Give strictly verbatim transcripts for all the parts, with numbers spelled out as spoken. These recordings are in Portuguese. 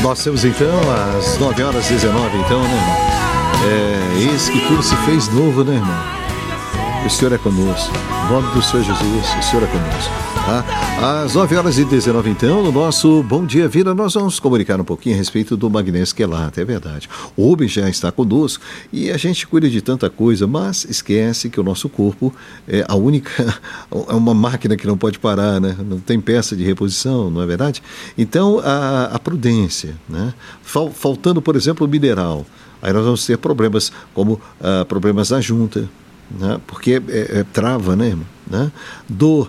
Nós temos então às nove horas e dezenove, então, né, irmão? É, eis que tudo se fez novo, né, irmão? O Senhor é conosco. Em nome do Senhor Jesus, o Senhor é conosco. Tá? Às nove horas e dezenove, então, no nosso Bom Dia Vida, nós vamos comunicar um pouquinho a respeito do magnésio quelato, é verdade. O Rubens já está conosco e a gente cuida de tanta coisa, mas esquece que o nosso corpo é a única, é uma máquina que não pode parar, né? Não tem peça de reposição, não é verdade? Então, a, a prudência, né? Fal, faltando, por exemplo, o mineral, aí nós vamos ter problemas como uh, problemas na junta, né? Porque é, é, trava, né, irmão? Né? Dor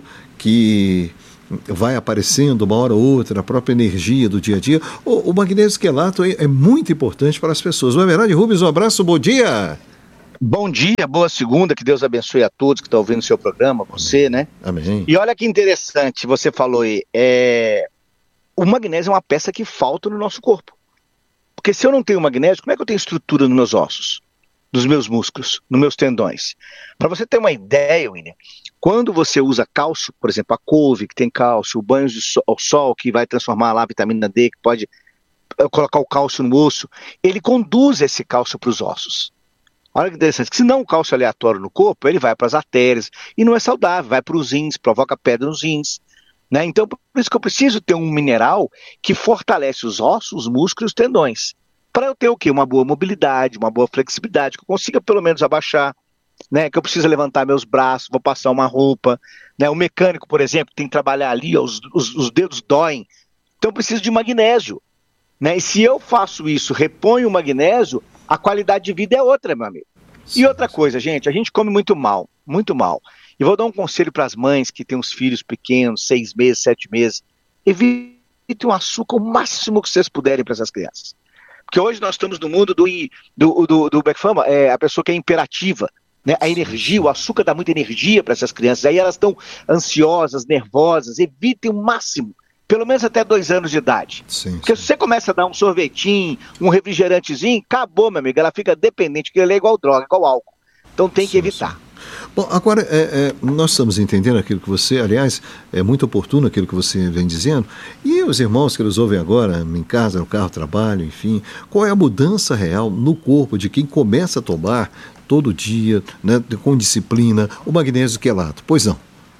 que vai aparecendo uma hora ou outra, a própria energia do dia a dia. O, o magnésio quelato é, é muito importante para as pessoas. Não é verdade, Rubens? Um abraço, bom dia! Bom dia, boa segunda, que Deus abençoe a todos que estão ouvindo o seu programa, você, né? Amém. E olha que interessante, você falou aí, é... o magnésio é uma peça que falta no nosso corpo. Porque se eu não tenho magnésio, como é que eu tenho estrutura nos meus ossos, nos meus músculos, nos meus tendões? Para você ter uma ideia, William, quando você usa cálcio, por exemplo, a couve que tem cálcio, o banho de sol, o sol que vai transformar lá a vitamina D, que pode colocar o cálcio no osso, ele conduz esse cálcio para os ossos. Olha que interessante, que se não o cálcio aleatório no corpo, ele vai para as artérias e não é saudável, vai para os rins, provoca pedra nos rins. Né? Então, por isso que eu preciso ter um mineral que fortalece os ossos, os músculos e os tendões. Para eu ter o quê? Uma boa mobilidade, uma boa flexibilidade, que eu consiga pelo menos abaixar, né? Que eu preciso levantar meus braços, vou passar uma roupa. Né? O mecânico, por exemplo, tem que trabalhar ali, ó, os, os, os dedos doem. Então eu preciso de magnésio. Né? E se eu faço isso, reponho o magnésio, a qualidade de vida é outra, meu amigo. Sim, e outra coisa, gente, a gente come muito mal, muito mal. E vou dar um conselho para as mães que têm uns filhos pequenos, seis meses, sete meses. Evitem o açúcar o máximo que vocês puderem para essas crianças. Porque hoje nós estamos no mundo do, do, do, do, do é, a pessoa que é imperativa, né? A energia, o açúcar dá muita energia para essas crianças, aí elas estão ansiosas, nervosas, evitem o máximo, pelo menos até dois anos de idade. Sim, Porque sim. Se você começa a dar um sorvetinho, um refrigerantezinho, acabou, meu amigo, ela fica dependente, porque ele é igual droga, igual álcool. Então tem que sim, evitar. Sim. Bom, agora, é, é, nós estamos entendendo aquilo que você, aliás, é muito oportuno aquilo que você vem dizendo, e os irmãos que nos ouvem agora, em casa, no carro, trabalho, enfim, qual é a mudança real no corpo de quem começa a tomar todo dia, né, com disciplina, o magnésio quelato? Pois não.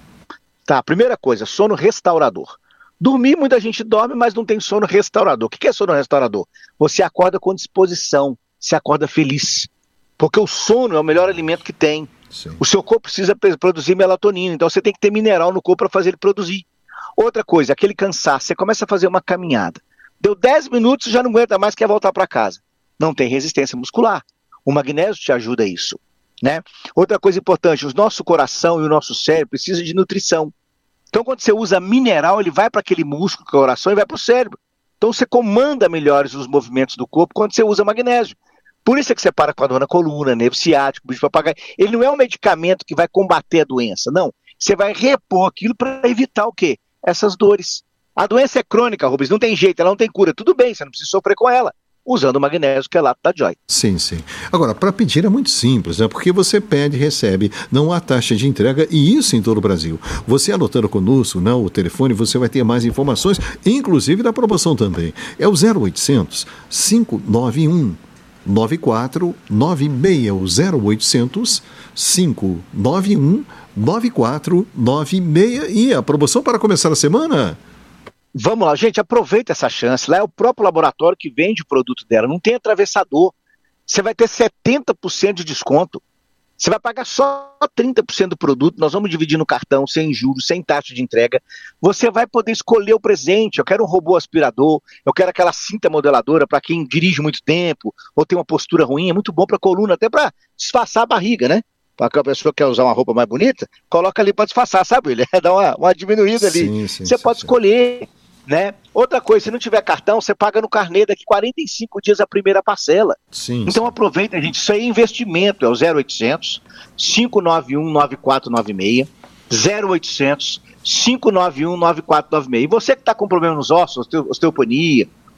Tá, primeira coisa, sono restaurador. Dormir, muita gente dorme, mas não tem sono restaurador. O que é sono restaurador? Você acorda com disposição, você acorda feliz, porque o sono é o melhor alimento que tem. Sim. O seu corpo precisa produzir melatonina, então você tem que ter mineral no corpo para fazer ele produzir. Outra coisa, aquele cansaço, você começa a fazer uma caminhada, deu dez minutos e já não aguenta mais, quer voltar para casa. Não tem resistência muscular. O magnésio te ajuda a isso. Né? Outra coisa importante, o nosso coração e o nosso cérebro precisam de nutrição. Então quando você usa mineral, ele vai para aquele músculo, que é o coração, e vai para o cérebro. Então você comanda melhores os movimentos do corpo quando você usa magnésio. Por isso é que você para com a dor na coluna, nervo ciático, bicho papagaio. Ele não é um medicamento que vai combater a doença, não. Você vai repor aquilo para evitar o quê? Essas dores. A doença é crônica, Rubens, não tem jeito, ela não tem cura. Tudo bem, você não precisa sofrer com ela, usando o magnésio quelato da Joy. Sim, sim. Agora, para pedir é muito simples, né? Porque você pede e recebe, não há taxa de entrega, e isso em todo o Brasil. Você anotando conosco, não, o telefone, você vai ter mais informações, inclusive da promoção também. É o zero oitocentos, cinco nove um, nove quatro nove seis, o zero oitocentos, cinco nove um, nove quatro nove seis. E a promoção para começar a semana? Vamos lá, gente, aproveita essa chance. Lá é o próprio laboratório que vende o produto dela, não tem atravessador. Você vai ter setenta por cento de desconto. Você vai pagar só trinta por cento do produto, nós vamos dividir no cartão, sem juros, sem taxa de entrega. Você vai poder escolher o presente. Eu quero um robô aspirador, eu quero aquela cinta modeladora para quem dirige muito tempo, ou tem uma postura ruim, é muito bom para a coluna, até para disfarçar a barriga, né? Para aquela pessoa que quer usar uma roupa mais bonita, coloca ali para disfarçar, sabe? Ele dá uma, uma diminuída ali. Sim, sim, você sim, pode sim. escolher. Né? Outra coisa, se não tiver cartão, você paga no carnê daqui quarenta e cinco dias a primeira parcela. Sim, então sim. Aproveita, gente, isso aí é investimento, é o zero oitocentos, cinco nove um, nove quatro nove seis, zero oitocentos, cinco nove um, nove quatro nove seis. E você que está com problema nos ossos, osteo- osteoponia,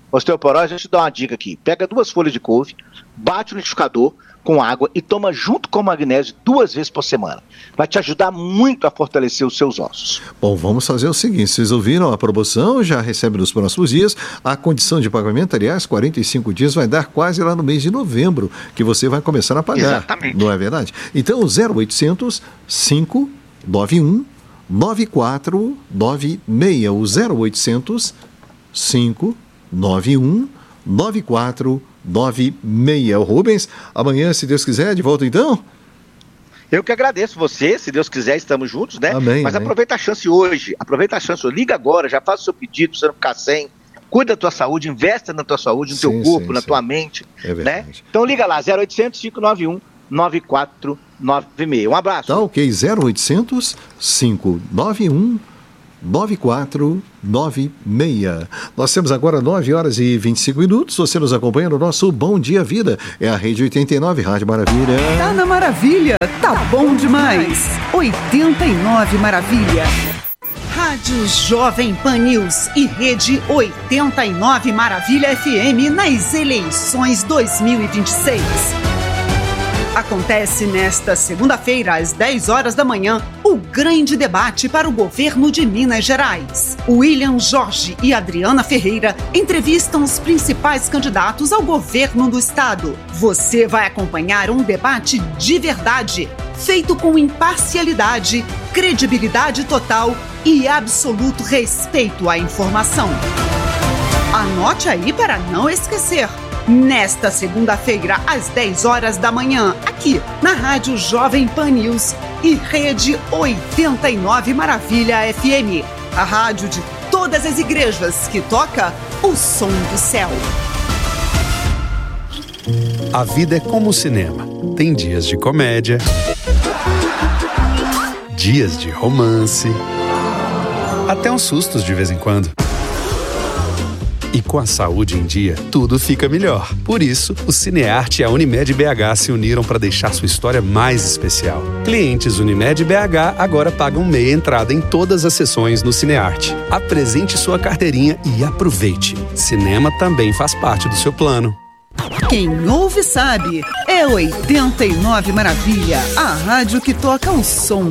Osteoporose, deixa eu te dar uma dica aqui. Pega duas folhas de couve, bate no liquidificador com água e toma junto com o magnésio duas vezes por semana. Vai te ajudar muito a fortalecer os seus ossos. Bom, vamos fazer o seguinte, vocês ouviram a promoção, já recebe nos próximos dias, a condição de pagamento, aliás, quarenta e cinco dias, vai dar quase lá no mês de novembro, que você vai começar a pagar. Exatamente. Não é verdade? Então, zero oitocentos, cinco nove um, nove quatro nove seis, o zero oitocentos, cinco nove um, nove quatro nove seis. O Rubens, amanhã, se Deus quiser, de volta então? Eu que agradeço você, se Deus quiser, estamos juntos, né? Amém, Mas amém. Aproveita a chance hoje, aproveita a chance, liga agora, já faz o seu pedido, pra você não ficar sem, cuida da tua saúde, investa na tua saúde, no Sim, teu corpo, sim, na sim. tua mente, É verdade. né? Então liga lá, zero oitocentos, cinco nove um, nove quatro nove seis. Um abraço. Tá ok, zero oitocentos, cinco nove um, nove quatro nove seis. Nós temos agora nove horas e vinte e cinco minutos. Você nos acompanha no nosso Bom Dia Vida. É a Rede oitenta e nove, Rádio Maravilha. Tá na Maravilha, tá bom demais. oitenta e nove Maravilha. Rádio Jovem Pan News e Rede oitenta e nove Maravilha F M nas eleições dois mil e vinte e seis. Acontece nesta segunda-feira, às dez horas da manhã, o grande debate para o governo de Minas Gerais. William Jorge e Adriana Ferreira entrevistam os principais candidatos ao governo do estado. Você vai acompanhar um debate de verdade, feito com imparcialidade, credibilidade total e absoluto respeito à informação. Anote aí para não esquecer. Nesta segunda-feira, às dez horas da manhã, aqui na Rádio Jovem Pan News e Rede oitenta e nove Maravilha F M, a rádio de todas as igrejas que toca o som do céu. A vida é como o cinema. Tem dias de comédia, dias de romance, até uns sustos de vez em quando. E com a saúde em dia, tudo fica melhor. Por isso, o Cinearte e a Unimed B H se uniram para deixar sua história mais especial. Clientes Unimed B H agora pagam meia entrada em todas as sessões no Cinearte. Apresente sua carteirinha e aproveite. Cinema também faz parte do seu plano. Quem ouve sabe, é oitenta e nove Maravilha, a rádio que toca o som